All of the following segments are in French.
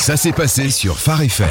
Ça s'est passé sur Phare FM.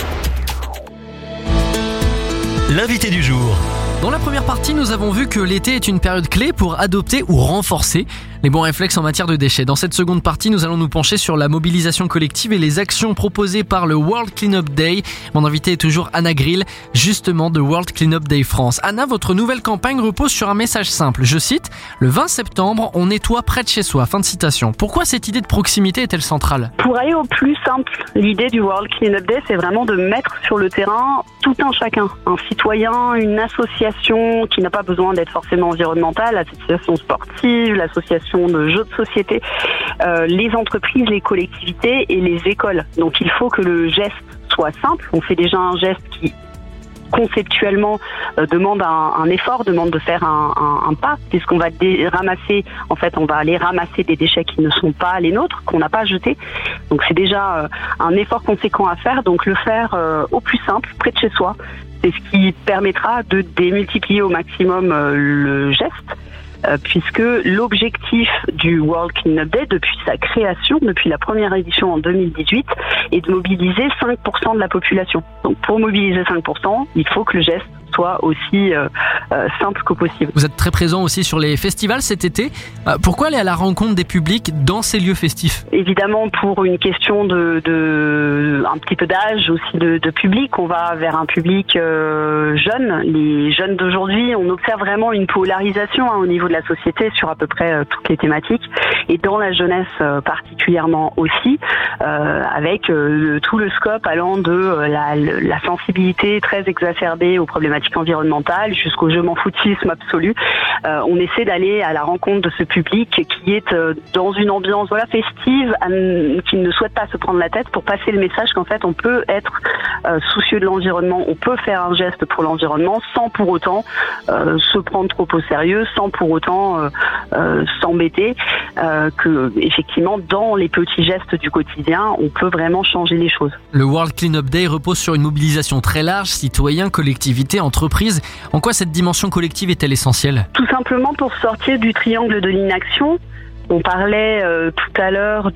L'invité du jour. Dans la première partie, nous avons vu que l'été est une période clé pour adopter ou renforcer les bons réflexes en matière de déchets. Dans cette seconde partie, nous allons nous pencher sur la mobilisation collective et les actions proposées par le World Cleanup Day. Mon invité est toujours Anna Grill, justement de World Cleanup Day France. Anna, votre nouvelle campagne repose sur un message simple. Je cite, « Le 20 septembre, on nettoie près de chez soi ». Fin de citation. Pourquoi cette idée de proximité est-elle centrale ? Pour aller au plus simple, l'idée du World Cleanup Day, c'est vraiment de mettre sur le terrain tout un chacun. Un citoyen, une association qui n'a pas besoin d'être forcément environnementale, l'association sportive, l'association de jeux de société, les entreprises, les collectivités et les écoles. Donc il faut que le geste soit simple. On fait déjà un geste qui conceptuellement demande un effort, demande de faire un pas, puisqu'on va ramasser, en fait on va aller ramasser des déchets qui ne sont pas les nôtres, qu'on n'a pas jetés. Donc c'est déjà un effort conséquent à faire, donc le faire au plus simple, près de chez soi, c'est ce qui permettra de démultiplier au maximum le geste. Puisque l'objectif du World Cleanup Day, depuis sa création, depuis la première édition en 2018, est de mobiliser 5% de la population. Donc pour mobiliser 5%, il faut que le geste soit aussi simple que possible. Vous êtes très présent aussi sur les festivals cet été. Pourquoi aller à la rencontre des publics dans ces lieux festifs ? Évidemment, pour une question de un petit peu d'âge, aussi de public, on va vers un public jeune. Les jeunes d'aujourd'hui, on observe vraiment une polarisation au niveau de la société sur à peu près toutes les thématiques, et dans la jeunesse particulièrement aussi, avec tout le scope allant de la sensibilité très exacerbée aux problématiques environnementales jusqu'au je m'en foutisme absolu. On essaie d'aller à la rencontre de ce public qui est dans une ambiance festive, qui ne souhaite pas se prendre la tête, pour passer le message qu'en fait on peut être soucieux de l'environnement, on peut faire un geste pour l'environnement sans pour autant se prendre trop au sérieux, sans pour autant s'embêter, que effectivement dans les petits gestes du quotidien on peut vraiment changer les choses. Le World Cleanup Day repose sur une mobilisation très large, citoyens, collectivités, entreprises. En quoi cette dimension collective est-elle essentielle ? Tout simplement pour sortir du triangle de l'inaction. On parlait tout à l'heure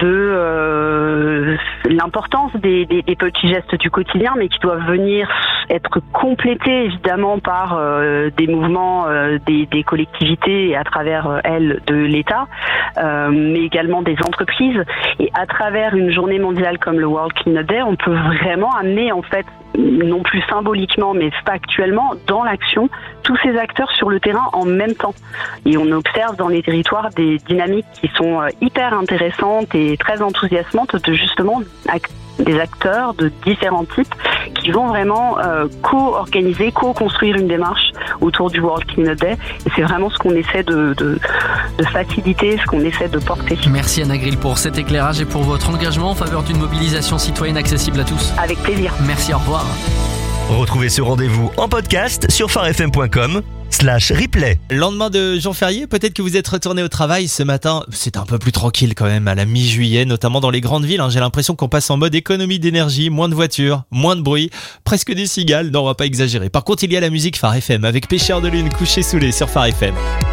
de l'importance des petits gestes du quotidien, mais qui doivent venir être complétés évidemment par des mouvements des collectivités et à travers elles de l'État, mais également des entreprises. Et à travers une journée mondiale comme le World Cleanup Day, on peut vraiment amener en fait, non plus symboliquement mais factuellement, dans l'action, tous ces acteurs sur le terrain en même temps. Et on observe dans les territoires des dynamiques qui sont hyper intéressantes et très enthousiasmantes de justement des acteurs de différents types qui vont vraiment co-organiser, co-construire une démarche autour du World Cleanup Day. Et c'est vraiment ce qu'on essaie de faciliter, ce qu'on essaie de porter. Merci Anna Grill pour cet éclairage et pour votre engagement en faveur d'une mobilisation citoyenne accessible à tous. Avec plaisir. Merci, au revoir. Retrouvez ce rendez-vous en podcast sur pharefm.com/replay. Lendemain de jour férié, peut-être que vous êtes retourné au travail ce matin. C'est un peu plus tranquille quand même à la mi-juillet, notamment dans les grandes villes. J'ai l'impression qu'on passe en mode économie d'énergie, moins de voitures, moins de bruit, presque des cigales. Non, on va pas exagérer. Par contre, il y a la musique Phare FM avec Pêcheur de Lune couché sous les sur Phare FM.